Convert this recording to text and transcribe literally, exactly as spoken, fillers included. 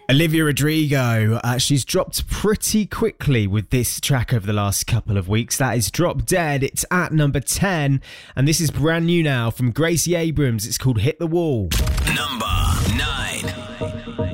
Olivia Rodrigo, uh, she's dropped pretty quickly with this track over the last couple of weeks. That is Drop Dead. It's at number ten, and this is brand new now from Gracie Abrams. It's called Hit the Wall. Number nine.